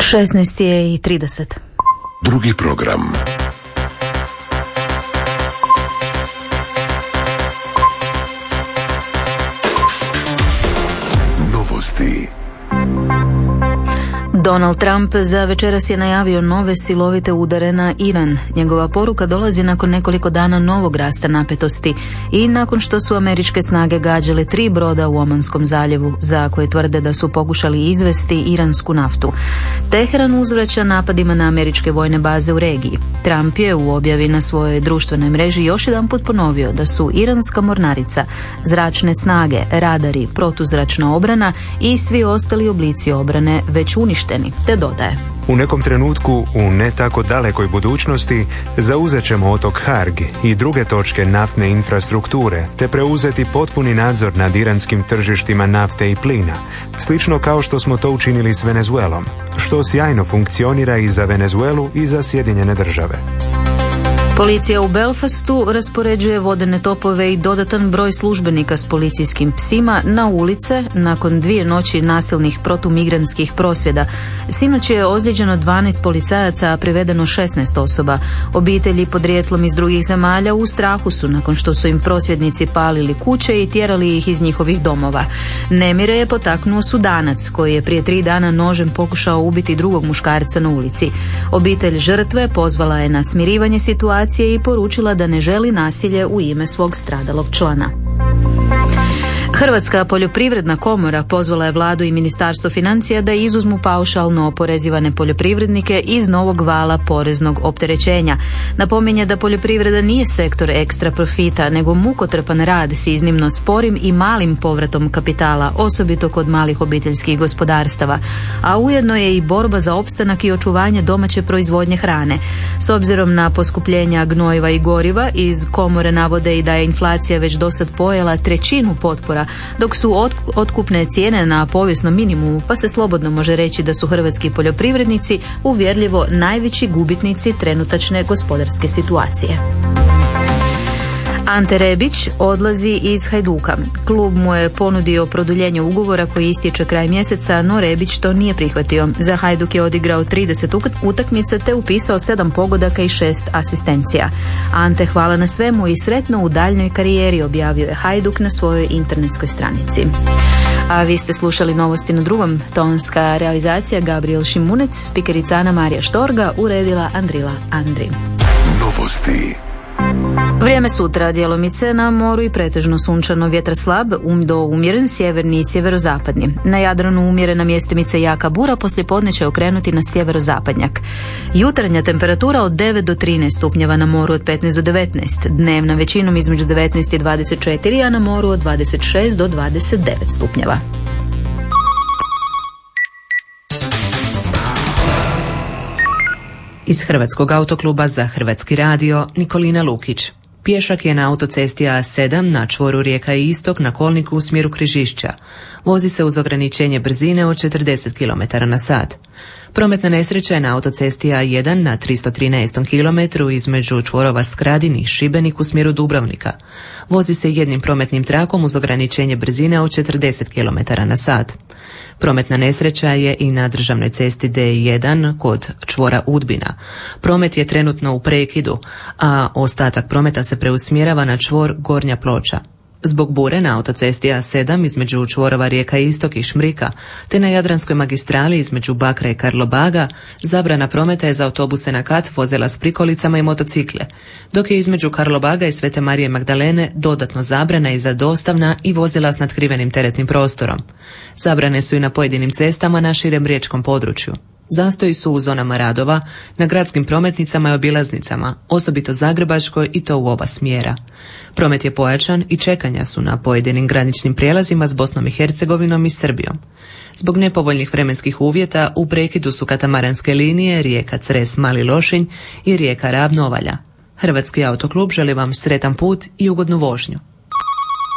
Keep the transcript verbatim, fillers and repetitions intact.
šesnaest je i trideset. Drugi program. Novosti. Donald Trump za večeras je najavio nove silovite udare na Iran. Njegova poruka dolazi nakon nekoliko dana novog rasta napetosti i nakon što su američke snage gađale tri broda u Omanskom zaljevu, za koje tvrde da su pokušali izvesti iransku naftu. Teheran uzvraća napadima na američke vojne baze u regiji. Trump je u objavi na svojoj društvenoj mreži još jedanput ponovio da su iranska mornarica, zračne snage, radari, protuzračna obrana i svi ostali oblici obrane već uništeni, te dodaje: u nekom trenutku, u ne tako dalekoj budućnosti, zauzet ćemo otok Harg i druge točke naftne infrastrukture, te preuzeti potpuni nadzor nad iranskim tržištima nafte i plina, slično kao što smo to učinili s Venezuelom, što sjajno funkcionira i za Venezuelu i za Sjedinjene države. Policija u Belfastu raspoređuje vodene topove i dodatan broj službenika s policijskim psima na ulice nakon dvije noći nasilnih protumigrantskih prosvjeda. Sinoć je ozlijeđeno dvanaest policajaca, a privedeno šesnaest osoba. Obitelji podrijetlom iz drugih zemalja u strahu su nakon što su im prosvjednici palili kuće i tjerali ih iz njihovih domova. Nemire je potaknuo Sudanac koji je prije tri dana nožem pokušao ubiti drugog muškarca na ulici. Obitelj žrtve pozvala je na smirivanje situacije i poručila da ne želi nasilje u ime svog stradalog člana. Hrvatska poljoprivredna komora pozvala je vladu i Ministarstvo financija da izuzmu paušalno oporezivane poljoprivrednike iz novog vala poreznog opterećenja. Napominje da poljoprivreda nije sektor ekstra profita, nego mukotrpan rad s iznimno sporim i malim povratom kapitala, osobito kod malih obiteljskih gospodarstava, a ujedno je i borba za opstanak i očuvanje domaće proizvodnje hrane. S obzirom na poskupljenja gnojiva i goriva, iz komore navode i da je inflacija već dosad pojela trećinu potpora, dok su otkupne cijene na povijesnom minimumu, pa se slobodno može reći da su hrvatski poljoprivrednici uvjerljivo najveći gubitnici trenutačne gospodarske situacije. Ante Rebić odlazi iz Hajduka. Klub mu je ponudio produljenje ugovora koji istječe kraj mjeseca, no Rebić to nije prihvatio. Za Hajduk je odigrao trideset utakmica te upisao sedam pogodaka i šest asistencija. Ante hvala na svemu i sretno u daljnjoj karijeri, objavio je Hajduk na svojoj internetskoj stranici. A vi ste slušali novosti na drugom. Tonska realizacija Gabriel Šimunec, spikerica Ana Marija Štorga, uredila Andrila Andri. Novosti. Vrijeme sutra, djelomice na moru i pretežno sunčano, vjetar slab, um do umjeren, sjeverni i sjeverozapadni. Na Jadranu umjerena mjestimica jaka bura, poslijepodne će okrenuti na sjeverozapadnjak. Jutarnja temperatura od devet do trinaest stupnjeva, na moru od petnaest do devetnaest, dnevna većinom između devetnaest i dvadeset četiri, a na moru od dvadeset šest do dvadeset devet stupnjeva. Iz Hrvatskog autokluba za Hrvatski radio, Nikolina Lukić. Pješak je na autocesti A sedam na čvoru Rijeka i Istok na kolniku u smjeru Križišća. Vozi se uz ograničenje brzine od četrdeset kilometara na sat. Prometna nesreća je na autocesti A jedan na tristo trinaestom kilometru između čvorova Skradin i Šibenik u smjeru Dubrovnika. Vozi se jednim prometnim trakom uz ograničenje brzine od četrdeset kilometara na sat. Prometna nesreća je i na državnoj cesti D jedan kod čvora Udbina. Promet je trenutno u prekidu, a ostatak prometa se preusmjerava na čvor Gornja Ploča. Zbog bure na autocesti A sedam između čvorova Rijeka Istok i Šmrika, te na Jadranskoj magistrali između Bakra i Karlobaga, zabrana prometa je za autobuse na kat, vozila s prikolicama i motocikle, dok je između Karlobaga i Svete Marije Magdalene dodatno zabrana i za dostavna i vozila s natkrivenim teretnim prostorom. Zabrane su i na pojedinim cestama na širem riječkom području. Zastoji su u zonama radova, na gradskim prometnicama i obilaznicama, osobito Zagrebačkoj, i to u oba smjera. Promet je pojačan i čekanja su na pojedinim graničnim prijelazima s Bosnom i Hercegovinom i Srbijom. Zbog nepovoljnih vremenskih uvjeta u prekidu su katamaranske linije Rijeka Cres Mali Lošinj i Rijeka Rab Novalja. Hrvatski autoklub želi vam sretan put i ugodnu vožnju.